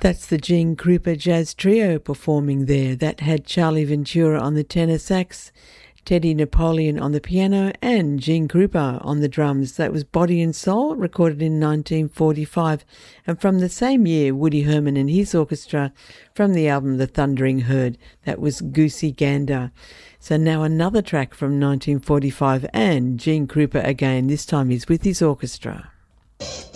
That's the Gene Krupa Jazz Trio performing there. That had Charlie Ventura on the tenor sax, Teddy Napoleon on the piano, and Gene Krupa on the drums. That was Body and Soul, recorded in 1945. And from the same year, Woody Herman and his orchestra from the album The Thundering Herd. That was Goosey Gander. So now another track from 1945 and Gene Krupa again. This time he's with his orchestra.